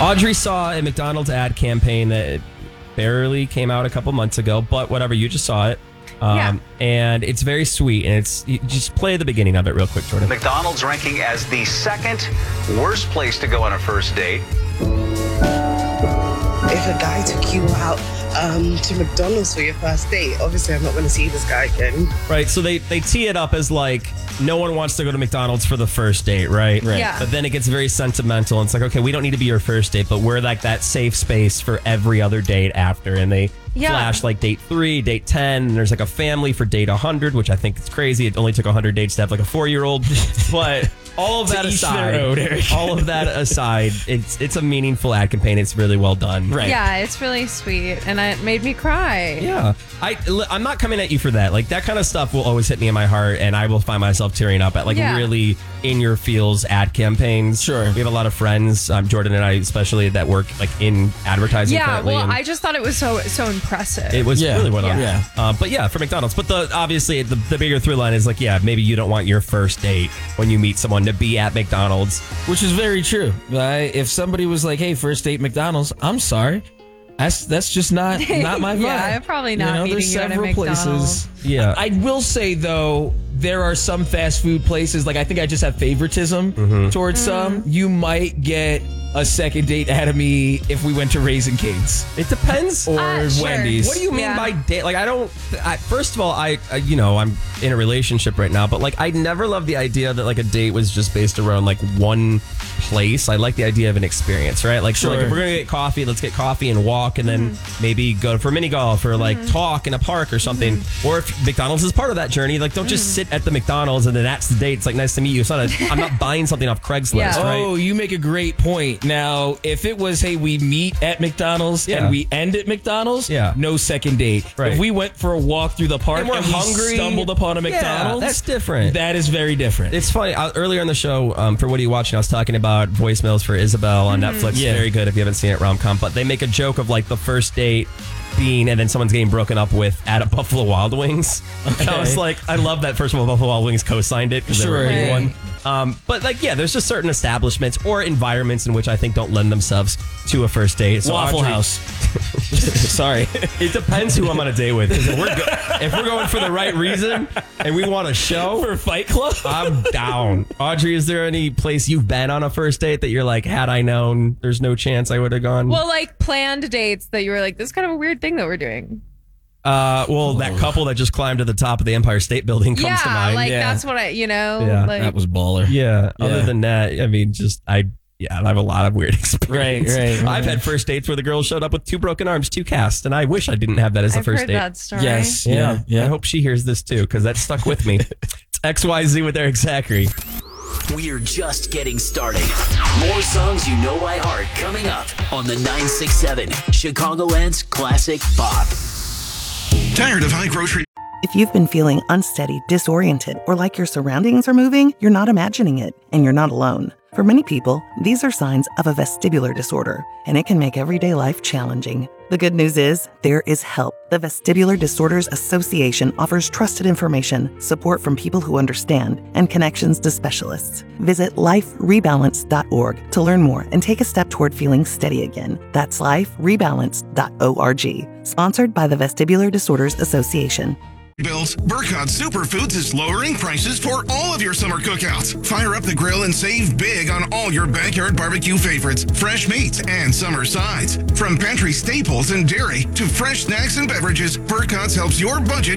Audrey saw a McDonald's ad campaign that barely came out a couple months ago, but whatever, you just saw it. And it's very sweet, and you just play the beginning of it real quick, Jordan. McDonald's ranking as the second worst place to go on a first date. If a guy took you out to McDonald's for your first date, obviously I'm not going to see this guy again. Right, so they tee it up as like, no one wants to go to McDonald's for the first date, right? Yeah. But then it gets very sentimental. And it's like, okay, we don't need to be your first date, but we're like that safe space for every other date after. And they flash like date 3, date 10, and there's like a family for date 100, which I think is crazy. It only took 100 dates to have like a 4-year-old. But all of that aside, it's a meaningful ad campaign. It's really well done. Right. Yeah, it's really sweet, and it made me cry. Yeah. I'm not coming at you for that. Like, that kind of stuff will always hit me in my heart, and I will find myself tearing up at really in your feels ad campaigns. Sure. We have a lot of friends, Jordan and I especially, that work like in advertising. Yeah, currently, well, I just thought it was so impressive. It was really well done. Yeah. But yeah, for McDonald's. But obviously the bigger through line is like, yeah, maybe you don't want your first date when you meet someone to be at McDonald's. Which is very true. If somebody was like, hey, first date McDonald's, I'm sorry. That's just not my vibe. Yeah, probably not meeting you at a McDonald's. Yeah. I will say, though, there are some fast food places, like I think I just have favoritism towards some. You might get a second date out of me if we went to Raising Cane's. It depends. Or Sure. Wendy's. What do you mean by date? Like, first of all, I'm in a relationship right now, but like, I never loved the idea that like a date was just based around like one place. I like the idea of an experience, right? Like, so like, if we're going to get coffee, let's get coffee and walk, and then maybe go for mini golf or like talk in a park or something. Or if McDonald's is part of that journey, like, don't just sit at the McDonald's and then that's the date. It's like, nice to meet you. It's not I'm not buying something off Craigslist, right? Oh, you make a great point. Now, if it was, hey, we meet at McDonald's and we end at McDonald's, no second date. Right. If we went for a walk through the park and we're hungry, stumbled upon a McDonald's, that's different. That is very different. It's funny. Earlier in the show, for What Are You Watching, I was talking about Voicemails for Isabel on Netflix. Yeah. Very good if you haven't seen it, rom-com. But they make a joke of like the first date being, and then someone's getting broken up with at a Buffalo Wild Wings. And I was like, I love that, first of all, Buffalo Wild Wings co-signed it because they were a big one. But like, yeah, there's just certain establishments or environments in which I think don't lend themselves to a first date. So Waffle House. Sorry. It depends who I'm on a date with. If we're going for the right reason and we want a show for Fight Club, I'm down. Audrey, is there any place you've been on a first date that you're like, had I known, there's no chance I would have gone? Well, like planned dates that you were like, this is kind of a weird thing that we're doing. That couple that just climbed to the top of the Empire State Building comes to mind. That's what like, that was baller. Yeah. Other than that, I mean, I have a lot of weird experiences. Right. I've had first dates where the girl showed up with 2 broken arms, 2 casts, and I wish I didn't have that as a first heard date. That story. Yes. Yeah. Yeah. I hope she hears this too, because that stuck with me. It's XYZ with Eric Zachary. We're just getting started. More songs you know by heart coming up on the 967 Chicagoland's Classic Pop. Tired of high grocery? If you've been feeling unsteady, disoriented, or like your surroundings are moving, you're not imagining it, and you're not alone. For many people, these are signs of a vestibular disorder, and it can make everyday life challenging. The good news is, there is help. The Vestibular Disorders Association offers trusted information, support from people who understand, and connections to specialists. Visit liferebalance.org to learn more and take a step toward feeling steady again. That's liferebalance.org. Sponsored by the Vestibular Disorders Association. Built, Burkott Superfoods is lowering prices for all of your summer cookouts. Fire up the grill and save big on all your backyard barbecue favorites, fresh meats, and summer sides. From pantry staples and dairy to fresh snacks and beverages, Burkott's helps your budget